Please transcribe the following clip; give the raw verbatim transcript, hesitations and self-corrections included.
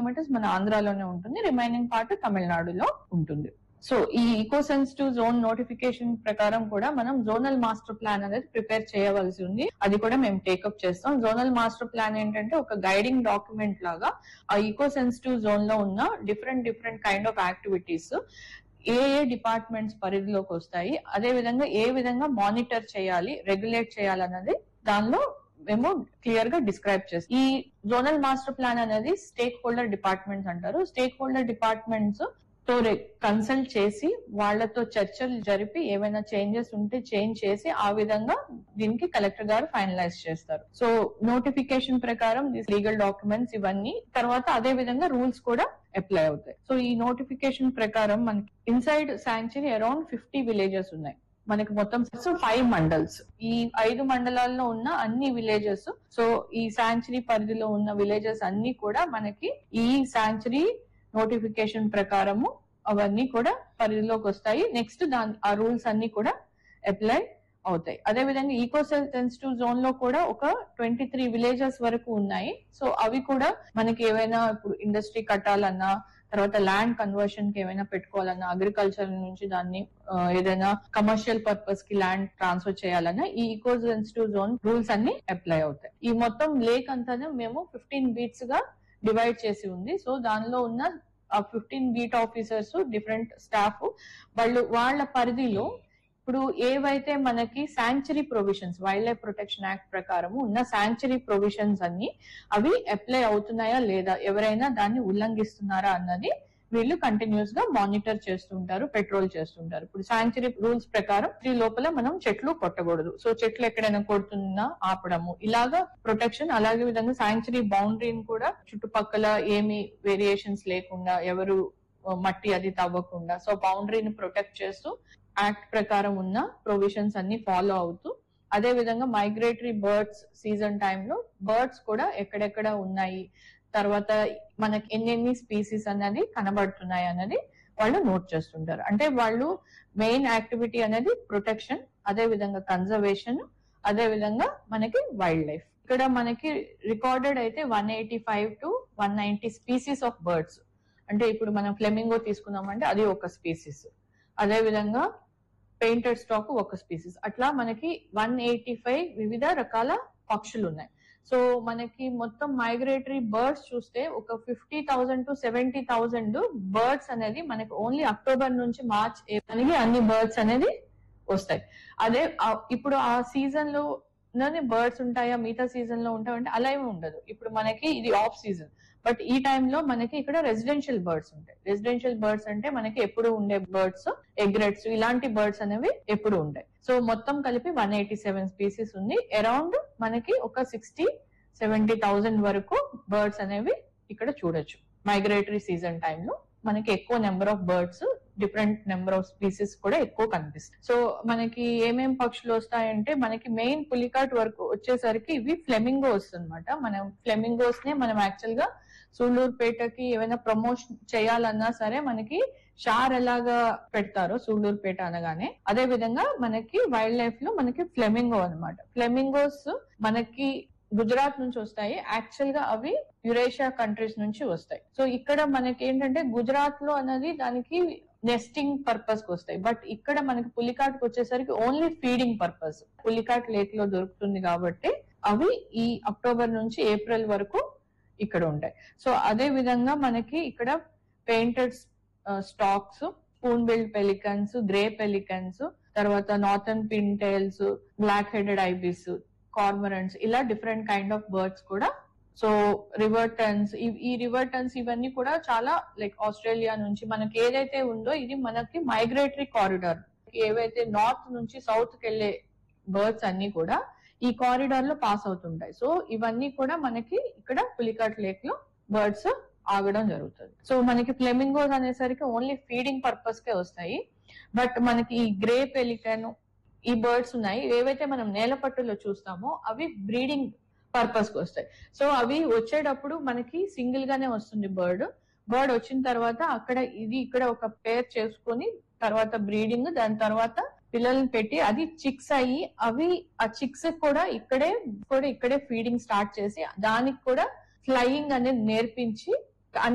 Kilometres మన ఆంధ్రాలోనే ఉంటుంది, remaining part తమిళనాడులో ఉంటుంది. సో ఈ ఈకో సెన్సిటివ్ జోన్ నోటిఫికేషన్ ప్రకారం కూడా మనం జోనల్ మాస్టర్ ప్లాన్ అనేది ప్రిపేర్ చేయవలసి ఉంది. అది కూడా మేము టేకప్ చేస్తాం. జోనల్ మాస్టర్ ప్లాన్ ఏంటంటే ఒక గైడింగ్ డాక్యుమెంట్ లాగా ఆ ఈకో సెన్సిటివ్ జోన్ లో ఉన్న different different kind of activities A A departments పరిధిలోకి వస్తాయి, అదే విధంగా ఏ విధంగా మానిటర్ చేయాలి, రెగ్యులేట్ చేయాలన్నది దానిలో మేము క్లియర్ గా డిస్క్రైబ్ చేస్తాం. ఈ జోనల్ మాస్టర్ ప్లాన్ అనేది స్టేక్ హోల్డర్ డిపార్ట్మెంట్స్ అంటారు. స్టేక్ హోల్డర్ డిపార్ట్మెంట్స్ తో కన్సల్ట్ చేసి వాళ్లతో చర్చలు జరిపి ఏమైనా చేంజెస్ ఉంటే చేంజ్ చేసి ఆ విధంగా దీనికి కలెక్టర్ గారు ఫైనలైజ్ చేస్తారు. సో నోటిఫికేషన్ ప్రకారం లీగల్ డాక్యుమెంట్స్ ఇవన్నీ తర్వాత అదే విధంగా రూల్స్ కూడా అప్లై అవుతాయి. సో ఈ నోటిఫికేషన్ ప్రకారం మనకి inside sanctuary around fifty villages ఉన్నాయి. మనకి మొత్తం ఫైవ్ మండల్స్, ఈ ఐదు మండలాల్లో ఉన్న అన్ని విలేజెస్, సో ఈ శాంక్చురీ పరిధిలో ఉన్న విలేజెస్ అన్ని కూడా మనకి ఈ శాంక్చురీ నోటిఫికేషన్ ప్రకారము అవన్నీ కూడా పరిధిలోకి వస్తాయి. నెక్స్ట్ దాని ఆ రూల్స్ అన్ని కూడా అప్లై అవుతాయి. అదే విధంగా ఈకో సెన్సిటివ్ జోన్ లో కూడా ఒక ట్వంటీ త్రీ విలేజెస్ వరకు ఉన్నాయి. సో అవి కూడా మనకి ఏవైనా ఇప్పుడు ఇండస్ట్రీ కట్టాలన్నా, తర్వాత ల్యాండ్ కన్వర్షన్ కి ఏమైనా పెట్టుకోవాలన్నా, అగ్రికల్చర్ నుంచి దాన్ని ఏదైనా కమర్షియల్ పర్పస్ కి ల్యాండ్ ట్రాన్స్ఫర్ చేయాలన్నా ఈ ఈకో సెన్సిటివ్ జోన్ రూల్స్ అన్ని అప్లై అవుతాయి. ఈ మొత్తం లేక్ అంతానే మేము ఫిఫ్టీన్ బీట్స్ గా డివైడ్ చేసి ఉంది. సో దానిలో ఉన్న fifteen beat officers, different staff వాళ్ళు వాళ్ళ పరిధిలో ఇప్పుడు ఏవైతే మనకి sanctuary provisions, wild life protection act ప్రకారం ఉన్న శాంక్చురీ ప్రొవిజన్స్ అన్ని అవి అప్లై అవుతున్నాయా లేదా, ఎవరైనా దాన్ని ఉల్లంఘిస్తున్నారా అన్నది వీళ్ళు కంటిన్యూస్ గా మానిటర్ చేస్తుంటారు, పెట్రోల్ చేస్తుంటారు. ఇప్పుడు శాంక్చురీ రూల్స్ ప్రకారం ఈ లోపల మనం చెట్లు కొట్టకూడదు. సో చెట్లు ఎక్కడైనా కొడుతున్నా ఆపడము, ఇలాగా ప్రొటెక్షన్. అలాగే విధంగా శాంక్చురీ బౌండరీని కూడా చుట్టుపక్కల ఏమి వేరియేషన్స్ లేకుండా, ఎవరు మట్టి అది తవ్వకుండా, సో బౌండరీని ప్రొటెక్ట్ చేస్తూ యాక్ట్ ప్రకారం ఉన్న ప్రొవిజన్స్ అన్ని ఫాలో అవుతూ, అదే విధంగా మైగ్రేటరీ బర్డ్స్ సీజన్ టైంలో బర్డ్స్ కూడా ఎక్కడెక్కడ ఉన్నాయి, తర్వాత మనకి ఎన్నెన్ని స్పీసీస్ అనేది కనబడుతున్నాయి అన్నది వాళ్ళు నోట్ చేస్తుంటారు. అంటే వాళ్ళు మెయిన్ యాక్టివిటీ అనేది ప్రొటెక్షన్, అదే విధంగా కన్జర్వేషన్, అదే విధంగా మనకి వైల్డ్ లైఫ్. ఇక్కడ మనకి రికార్డెడ్ అయితే one eighty five to one ninety species of birds. అంటే ఇప్పుడు మనం ఫ్లెమింగో తీసుకున్నామంటే అది ఒక స్పీసీస్, అదే విధంగా పెయింటెడ్ స్టాక్ ఒక స్పీసీస్, అట్లా మనకి వన్ ఎయిటీ ఫైవ్ వివిధ రకాల పక్షులు ఉన్నాయి. సో మనకి మొత్తం మైగ్రేటరీ బర్డ్స్ చూస్తే ఒక fifty thousand to seventy thousand birds అనేది మనకి ఓన్లీ అక్టోబర్ నుంచి మార్చ్ మనకి అన్ని బర్డ్స్ అనేది వస్తాయి. అదే ఇప్పుడు ఆ సీజన్ లోనే బర్డ్స్ ఉంటాయా, మిగతా సీజన్ లో ఉంటాయంటే అలా ఏమి ఉండదు. ఇప్పుడు మనకి ఇది ఆఫ్ సీజన్, బట్ ఈ టైంలో మనకి ఇక్కడ రెసిడెన్షియల్ బర్డ్స్ ఉంటాయి. రెసిడెన్షియల్ బర్డ్స్ అంటే మనకి ఎప్పుడు ఉండే బర్డ్స్, ఎగ్రెట్స్, ఇలాంటి బర్డ్స్ అనేవి ఎప్పుడు ఉంటాయి. సో మొత్తం కలిపి వన్ ఎయిటీ సెవెన్ స్పీసీస్ ఉంది. అరౌండ్ మనకి ఒక సిక్స్టీ సెవెంటీ థౌసండ్ వరకు బర్డ్స్ అనేవి ఇక్కడ చూడొచ్చు. మైగ్రేటరీ సీజన్ టైంలో మనకి ఎక్కువ number of birds, different number of species కూడా ఎక్కువ కనిపిస్తాయి. సో మనకి ఏమేం పక్షులు వస్తాయంటే మనకి మెయిన్ పులికాట్ వరకు వచ్చేసరికి ఇవి ఫ్లెమింగో వస్తుందన్నమాట. మనం ఫ్లెమింగోస్ నే మనం యాక్చువల్ గా సూళ్లూరుపేటకి ఏమైనా ప్రమోషన్ చేయాలన్నా సరే మనకి షార్ ఎలాగా పెడతారో సూళ్లూరుపేట అనగానే, అదే విధంగా మనకి వైల్డ్ లైఫ్ లో మనకి ఫ్లెమింగో అన్నమాట. ఫ్లెమింగోస్ మనకి గుజరాత్ నుంచి వస్తాయి. యాక్చువల్ గా అవి యురేషియా కంట్రీస్ నుంచి వస్తాయి. సో ఇక్కడ మనకి ఏంటంటే గుజరాత్ లో అనేది దానికి నెస్టింగ్ పర్పస్ కి వస్తాయి, బట్ ఇక్కడ మనకి పులికాట్ కి వచ్చేసరికి only feeding purpose. Pulicat lake లో దొరుకుతుంది కాబట్టి అవి ఈ అక్టోబర్ నుంచి ఏప్రిల్ వరకు ఇక్కడ ఉంటాయి. సో అదే విధంగా మనకి ఇక్కడ painted stocks, spoon build pelicans, grey pelicans, తర్వాత northern pintails, black headed ibis, కార్మరెంట్స్, ఇలా డిఫరెంట్ కైండ్ ఆఫ్ బర్డ్స్ కూడా. సో రివర్ టర్న్స్, ఈ రివర్ టర్న్స్ ఇవన్నీ కూడా చాలా లైక్ ఆస్ట్రేలియా నుంచి మనకి ఏదైతే ఉందో ఇది మనకి మైగ్రేటరీ కారిడార్. ఏవైతే నార్త్ నుంచి సౌత్ కి వెళ్లే బర్డ్స్ అన్ని కూడా ఈ కారిడార్ లో పాస్ అవుతుంటాయి. సో ఇవన్నీ కూడా మనకి ఇక్కడ పులికాట్ లేక్ లో బర్డ్స్ ఆగడం జరుగుతుంది. సో మనకి ఫ్లెమింగోస్ అనేసరికి ఓన్లీ ఫీడింగ్ పర్పస్ కే వస్తాయి, బట్ మనకి ఈ గ్రే పెలికన్, ఈ బర్డ్స్ ఉన్నాయి ఏవైతే మనం నేలపట్టులో చూస్తామో అవి బ్రీడింగ్ పర్పస్ కి వస్తాయి. సో అవి వచ్చేటప్పుడు మనకి సింగిల్ గానే వస్తుంది బర్డ్. బర్డ్ వచ్చిన తర్వాత అక్కడ ఇది ఇక్కడ ఒక పేర్ చేసుకుని తర్వాత బ్రీడింగ్, దాని తర్వాత పిల్లల్ని పెట్టి అది చిక్స్ అయ్యి అవి ఆ చిక్స్ కూడా ఇక్కడే కూడా ఇక్కడే ఫీడింగ్ స్టార్ట్ చేసి దానికి కూడా ఫ్లయింగ్ అనేది నేర్పించి